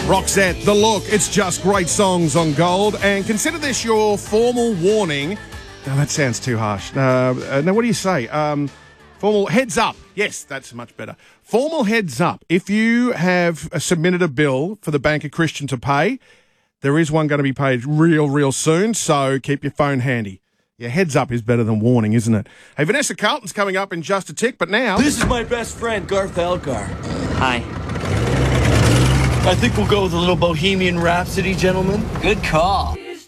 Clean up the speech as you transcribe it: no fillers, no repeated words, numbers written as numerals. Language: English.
Roxette, The Look, it's just great songs on Gold. And consider this your formal warning. No, that sounds too harsh. No, what do you say? Formal heads up. Yes, that's much better. Formal heads up. If you have submitted a bill for the Bank of Christian to pay, there is one going to be paid real soon, so keep your phone handy. Yeah, heads up is better than warning, isn't it? Hey, Vanessa Carlton's coming up in just a tick, but now... This is my best friend, Garth Elgar. Hi. I think we'll go with a little Bohemian Rhapsody, gentlemen. Good call.